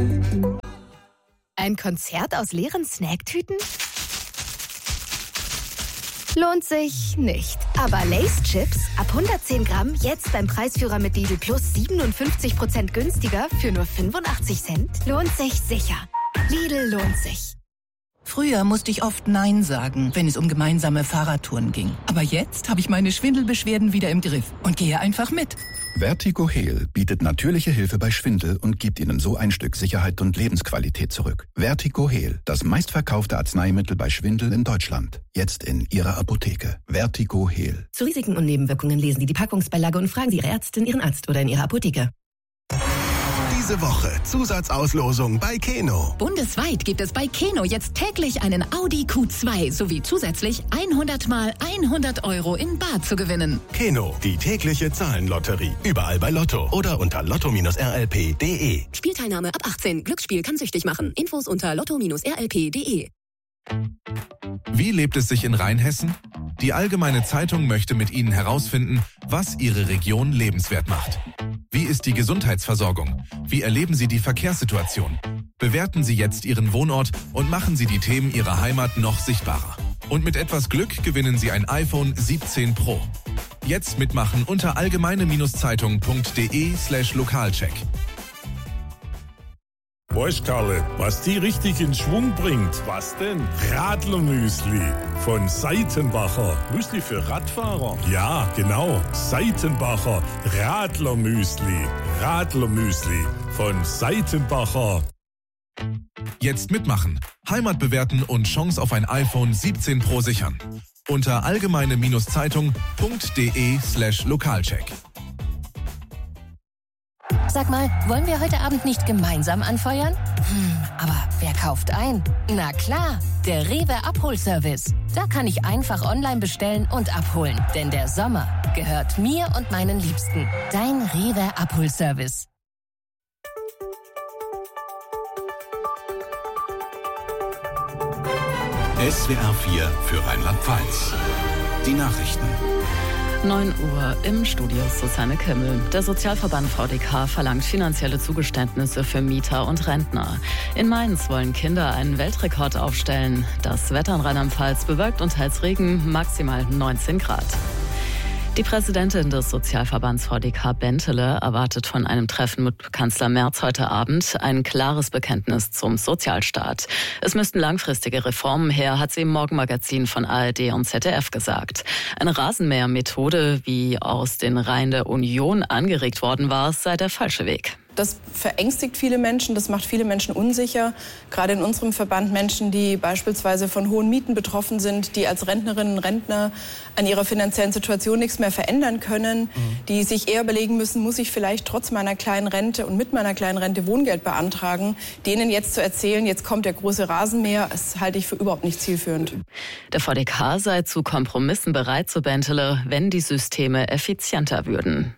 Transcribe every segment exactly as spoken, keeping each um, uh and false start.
Ein Konzert aus leeren Snacktüten? Lohnt sich nicht. Aber Lay's Chips ab hundertzehn Gramm jetzt beim Preisführer mit Lidl Plus siebenundfünfzig Prozent günstiger für nur fünfundachtzig Cent. Lohnt sich sicher. Lidl lohnt sich. Früher musste ich oft Nein sagen, wenn es um gemeinsame Fahrradtouren ging. Aber jetzt habe ich meine Schwindelbeschwerden wieder im Griff und gehe einfach mit. Vertigo Heal bietet natürliche Hilfe bei Schwindel und gibt Ihnen so ein Stück Sicherheit und Lebensqualität zurück. Vertigo Heal, das meistverkaufte Arzneimittel bei Schwindel in Deutschland. Jetzt in Ihrer Apotheke. Vertigo Heal. Zu Risiken und Nebenwirkungen lesen Sie die Packungsbeilage und fragen Sie Ihre Ärztin, Ihren Arzt oder in Ihrer Apotheke. Diese Woche Zusatzauslosung bei Keno. Bundesweit gibt es bei Keno jetzt täglich einen Audi Q zwei sowie zusätzlich hundert mal hundert Euro in Bar zu gewinnen. Keno, die tägliche Zahlenlotterie. Überall bei Lotto oder unter lotto R L P punkt de. Spielteilnahme ab achtzehn. Glücksspiel kann süchtig machen. Infos unter lotto R L P punkt de. Wie lebt es sich in Rheinhessen? Die Allgemeine Zeitung möchte mit Ihnen herausfinden, was Ihre Region lebenswert macht. Wie ist die Gesundheitsversorgung? Wie erleben Sie die Verkehrssituation? Bewerten Sie jetzt Ihren Wohnort und machen Sie die Themen Ihrer Heimat noch sichtbarer. Und mit etwas Glück gewinnen Sie ein iPhone siebzehn Pro. Jetzt mitmachen unter allgemeine-zeitung punkt de slash Lokalcheck. Weißt Karle, was die richtig in Schwung bringt? Was denn? Radlermüsli von Seitenbacher. Müsli für Radfahrer? Ja, genau. Seitenbacher Radlermüsli. Radlermüsli von Seitenbacher. Jetzt mitmachen, Heimat bewerten und Chance auf ein iPhone siebzehn Pro sichern. Unter allgemeine-zeitung punkt de slash Lokalcheck. Sag mal, wollen wir heute Abend nicht gemeinsam anfeuern? Hm, aber wer kauft ein? Na klar, der Rewe Abholservice. Da kann ich einfach online bestellen und abholen. Denn der Sommer gehört mir und meinen Liebsten. Dein Rewe Abholservice. S W R vier für Rheinland-Pfalz. Die Nachrichten. neun Uhr im Studio Susanne Kimmel. Der Sozialverband V D K verlangt finanzielle Zugeständnisse für Mieter und Rentner. In Mainz wollen Kinder einen Weltrekord aufstellen. Das Wetter in Rheinland-Pfalz bewölkt und teils Regen, maximal neunzehn Grad. Die Präsidentin des Sozialverbands V D K Bentele erwartet von einem Treffen mit Kanzler Merz heute Abend ein klares Bekenntnis zum Sozialstaat. Es müssten langfristige Reformen her, hat sie im Morgenmagazin von A R D und Z D F gesagt. Eine Rasenmähermethode, wie aus den Reihen der Union angeregt worden war, sei der falsche Weg. Das verängstigt viele Menschen, das macht viele Menschen unsicher. Gerade in unserem Verband Menschen, die beispielsweise von hohen Mieten betroffen sind, die als Rentnerinnen und Rentner an ihrer finanziellen Situation nichts mehr verändern können, mhm. die sich eher überlegen müssen, muss ich vielleicht trotz meiner kleinen Rente und mit meiner kleinen Rente Wohngeld beantragen. Denen jetzt zu erzählen, jetzt kommt der große Rasenmäher, das halte ich für überhaupt nicht zielführend. Der V D K sei zu Kompromissen bereit, so Bentele, wenn die Systeme effizienter würden.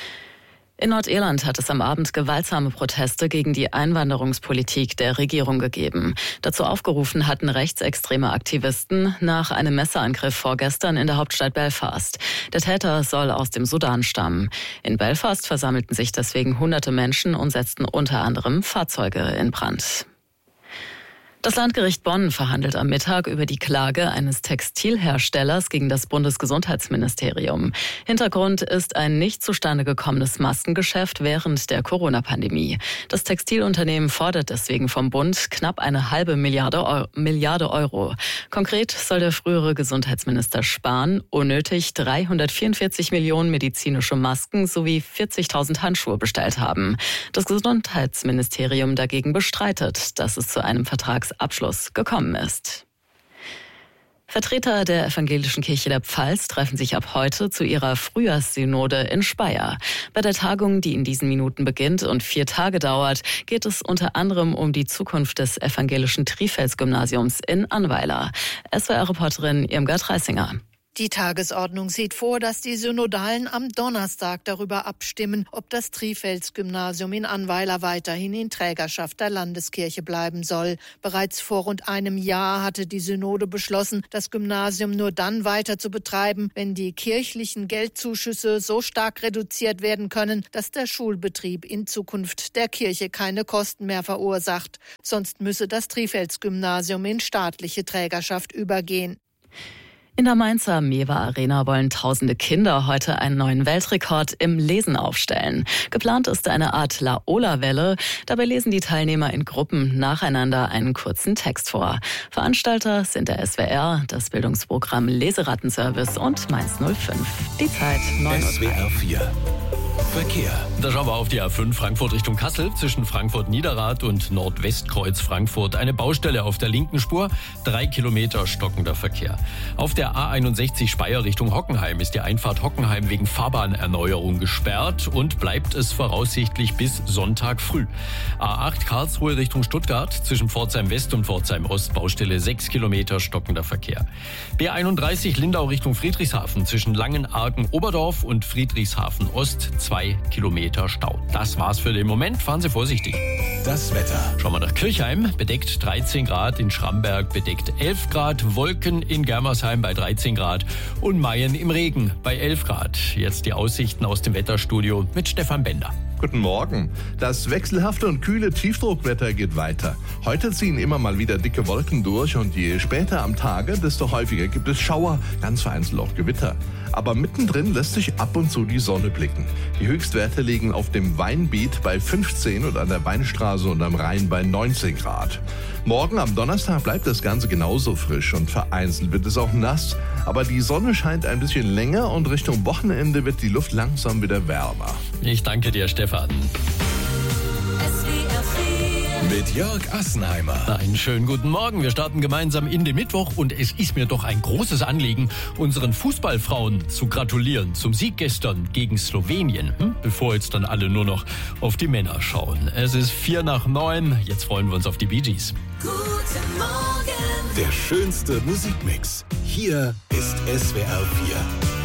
In Nordirland hat es am Abend gewaltsame Proteste gegen die Einwanderungspolitik der Regierung gegeben. Dazu aufgerufen hatten rechtsextreme Aktivisten nach einem Messerangriff vorgestern in der Hauptstadt Belfast. Der Täter soll aus dem Sudan stammen. In Belfast versammelten sich deswegen hunderte Menschen und setzten unter anderem Fahrzeuge in Brand. Das Landgericht Bonn verhandelt am Mittag über die Klage eines Textilherstellers gegen das Bundesgesundheitsministerium. Hintergrund ist ein nicht zustande gekommenes Maskengeschäft während der Corona-Pandemie. Das Textilunternehmen fordert deswegen vom Bund knapp eine halbe Milliarde Euro. Milliarde Euro. Konkret soll der frühere Gesundheitsminister Spahn unnötig dreihundertvierundvierzig Millionen medizinische Masken sowie vierzigtausend Handschuhe bestellt haben. Das Gesundheitsministerium dagegen bestreitet, dass es zu einem Vertrags Abschluss gekommen ist. Vertreter der Evangelischen Kirche der Pfalz treffen sich ab heute zu ihrer Frühjahrssynode in Speyer. Bei der Tagung, die in diesen Minuten beginnt und vier Tage dauert, geht es unter anderem um die Zukunft des evangelischen Trifels-Gymnasiums in Annweiler. S W R-Reporterin Irmgard Reisinger. Die Tagesordnung sieht vor, dass die Synodalen am Donnerstag darüber abstimmen, ob das Trifels-Gymnasium in Annweiler weiterhin in Trägerschaft der Landeskirche bleiben soll. Bereits vor rund einem Jahr hatte die Synode beschlossen, das Gymnasium nur dann weiter zu betreiben, wenn die kirchlichen Geldzuschüsse so stark reduziert werden können, dass der Schulbetrieb in Zukunft der Kirche keine Kosten mehr verursacht. Sonst müsse das Trifels-Gymnasium in staatliche Trägerschaft übergehen. In der Mainzer Mewa Arena wollen tausende Kinder heute einen neuen Weltrekord im Lesen aufstellen. Geplant ist eine Art Laola-Welle. Dabei lesen die Teilnehmer in Gruppen nacheinander einen kurzen Text vor. Veranstalter sind der S W R, das Bildungsprogramm Leserattenservice und Mainz null fünf. Die Zeit neun Uhr. S W R vier. Verkehr. Da schauen wir auf die A fünf Frankfurt Richtung Kassel. Zwischen Frankfurt-Niederrad und Nordwestkreuz Frankfurt eine Baustelle auf der linken Spur. Drei Kilometer stockender Verkehr. Auf der A einundsechzig Speyer Richtung Hockenheim ist die Einfahrt Hockenheim wegen Fahrbahnerneuerung gesperrt und bleibt es voraussichtlich bis Sonntag früh. A acht Karlsruhe Richtung Stuttgart. Zwischen Pforzheim West und Pforzheim Ost Baustelle sechs Kilometer stockender Verkehr. B einunddreißig Lindau Richtung Friedrichshafen. Zwischen Langenargen-Oberdorf und Friedrichshafen Ost zwei Kilometer Stau. Das war's für den Moment. Fahren Sie vorsichtig. Das Wetter. Schauen wir nach Kirchheim. Bedeckt dreizehn Grad, in Schramberg bedeckt elf Grad, Wolken in Germersheim bei dreizehn Grad und Mayen im Regen bei elf Grad. Jetzt die Aussichten aus dem Wetterstudio mit Stefan Bender. Guten Morgen. Das wechselhafte und kühle Tiefdruckwetter geht weiter. Heute ziehen immer mal wieder dicke Wolken durch und je später am Tage, desto häufiger gibt es Schauer, ganz vereinzelt auch Gewitter. Aber mittendrin lässt sich ab und zu die Sonne blicken. Die Höchstwerte liegen auf dem Weinbiet bei fünfzehn und an der Weinstraße und am Rhein bei neunzehn Grad. Morgen am Donnerstag bleibt das Ganze genauso frisch und vereinzelt wird es auch nass. Aber die Sonne scheint ein bisschen länger und Richtung Wochenende wird die Luft langsam wieder wärmer. Ich danke dir, Stefan. Mit Jörg Assenheimer. Einen schönen guten Morgen. Wir starten gemeinsam in den Mittwoch und es ist mir doch ein großes Anliegen, unseren Fußballfrauen zu gratulieren zum Sieg gestern gegen Slowenien, hm? bevor jetzt dann alle nur noch auf die Männer schauen. Es ist vier nach neun. Jetzt freuen wir uns auf die Bee Gees. Guten Morgen. Der schönste Musikmix. Hier ist S W R vier.